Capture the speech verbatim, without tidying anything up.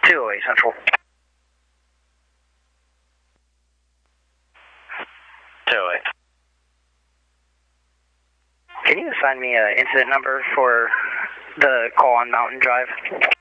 two oh eight Central. two oh eight. Can you assign me an incident number for the call on Mountain Drive?